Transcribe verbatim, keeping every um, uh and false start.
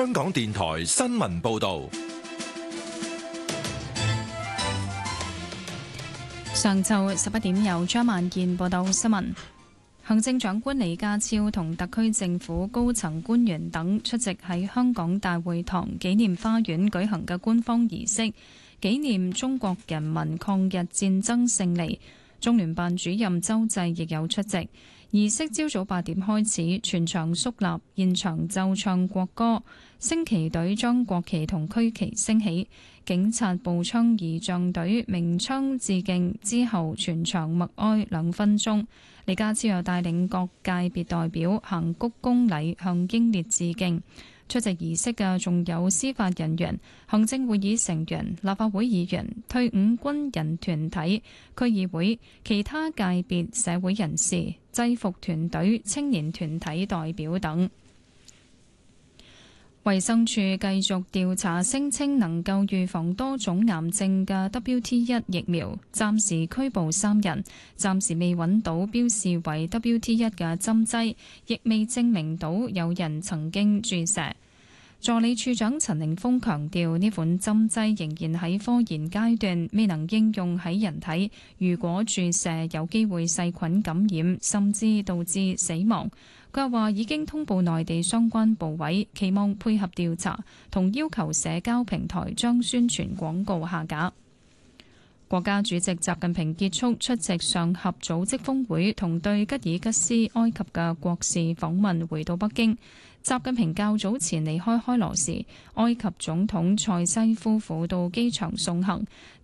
香港電台新聞報道。 上晝十一點由張萬健報道新聞。行政長官李家超同特區政府高層官員等出席喺香港大會堂紀念花園舉行嘅官方儀式，紀念中國人民抗日戰爭勝利。中聯辦主任周濟亦有出席。儀式朝早八點開始，全場肅立，現場奏唱國歌，升旗隊將國旗同區旗升起，警察步槍儀仗隊鳴槍致敬之後，全場默哀兩分鐘。李家超又帶領各界別代表行鞠躬禮，向英烈致敬。出席儀式嘅仲有司法人員、行政會議成員、立法會議員、退伍軍人團體、區議會、其他界別社會人士、制服團隊、青年團體代表等。衛生署繼續調查聲稱能夠預防多種癌症嘅 W T 一 疫苗，暫時拘捕三人，暫時未揾到標示為 W T 一 嘅針劑，亦未證明到有人曾經注射。助理處長陳凌峰強調，呢款針劑仍然喺科研階段，未能應用喺人體。如果注射，有機會細菌感染，甚至導致死亡。佢又話已經通報內地相關部委，期望配合調查，同要求社交平台將宣傳廣告下架。國家主席習近平結束出席上合組織峰會同對吉爾吉斯、埃及嘅國事訪問，回到北京。習近平較早前離開開羅時，埃及總統塞西夫婦到機場送行。